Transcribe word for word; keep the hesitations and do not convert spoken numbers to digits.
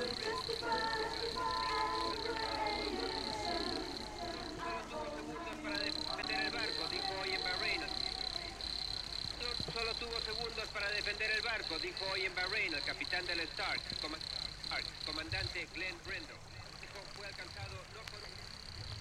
Solo tuvo segundos para defender el barco, dijo hoy en Bahrein el capitán del Stark, comandante Glenn Brendo. Fue alcanzado no por un...